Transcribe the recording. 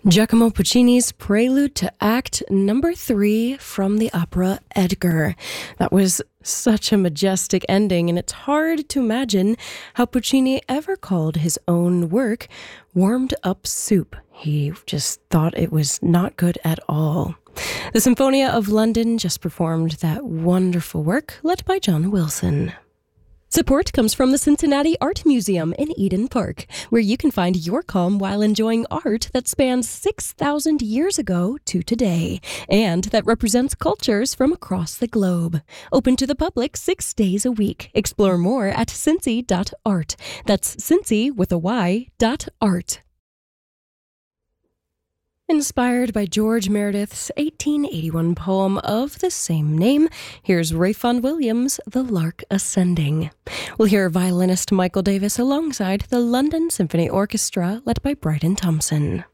Giacomo Puccini's Prelude to Act Number 3 from the opera Edgar. That was such a majestic ending, and it's hard to imagine how Puccini ever called his own work warmed up soup. He just thought it was not good at all. The Symphonia of London just performed that wonderful work led by John Wilson. Support comes from the Cincinnati Art Museum in Eden Park, where you can find your calm while enjoying art that spans 6,000 years ago to today, and that represents cultures from across the globe. Open to the public 6 days a week. Explore more at cincy.art. That's Cincy with a Y.art. Inspired by George Meredith's 1881 poem of the same name, here's Ralph Vaughan Williams' The Lark Ascending. We'll hear violinist Michael Davis alongside the London Symphony Orchestra led by Bryden Thompson.